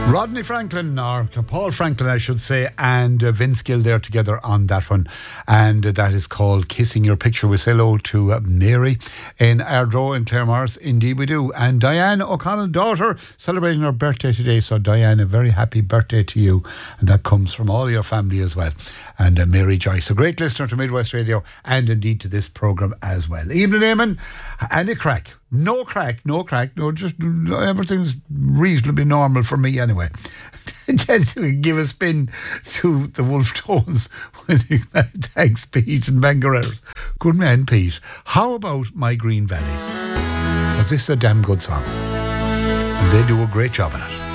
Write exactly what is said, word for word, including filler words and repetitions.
Rodney Franklin, or Paul Franklin, I should say, and uh, Vince Gill there together on that one. And uh, that is called Kissing Your Picture. We say hello to uh, Mary in Ardrow in Claremorris. Indeed we do. And Diane O'Connell, daughter, celebrating her birthday today. So Diane, a very happy birthday to you. And that comes from all your family as well. And uh, Mary Joyce, a great listener to Midwest Radio and indeed to this programme as well. Evening, Eamon. Any crack? No crack, no crack, no, just everything's reasonably normal for me anyway. Just give a spin to the Wolf Tones. Thanks, Pete and Bangarella. Good man, Pete. How about My Green Valleys? Because this is a damn good song. And they do a great job on it.